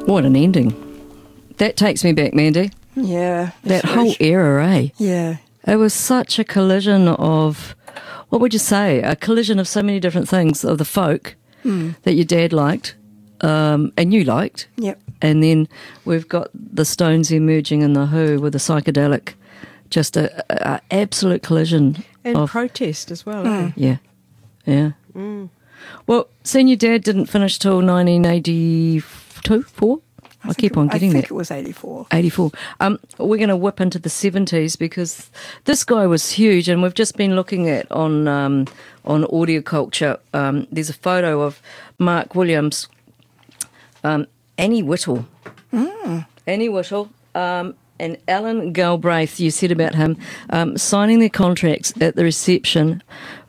What an ending. That takes me back, Mandy. Yeah. That whole era, eh? Yeah. It was such a collision of, what would you say? A collision of so many different things, of the folk that your dad liked and you liked. Yep. And then we've got the Stones emerging in the Who with a psychedelic, just a absolute collision. And of protest as well, eh? Yeah, yeah. Well, seeing your dad didn't finish till 1982, 4? I keep on getting I think that. it was 84. 84. We're going to whip into the 70s because this guy was huge, and we've just been looking at on Audio Culture. There's a photo of Mark Williams, Annie Whittle, Annie Whittle, and Alan Galbraith. You said about him signing their contracts at the reception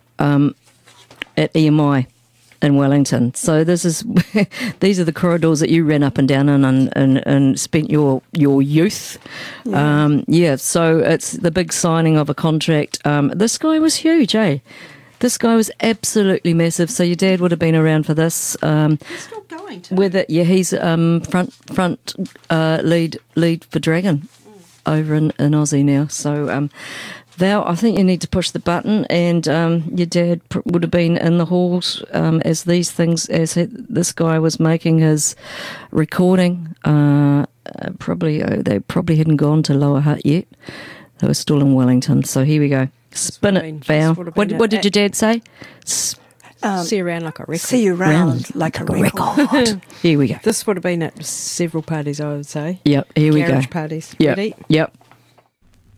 at EMI in Wellington. So this is these are the corridors that you ran up and down and spent your youth. Yeah. So it's the big signing of a contract. This guy was huge, eh? This guy was absolutely massive. So your dad would have been around for this. He's still going to. With it, yeah, he's front lead for Dragon over in Aussie now. So Val, I think you need to push the button, and your dad would have been in the halls as this guy was making his recording. They probably hadn't gone to Lower Hutt yet. They were still in Wellington. So here we go. Spin it, Val. What did your dad say? See you around like a record. See you round like a record. Here we go. This would have been at several parties, I would say. Yep, here we go. Garage parties. Yep, Ready? yep.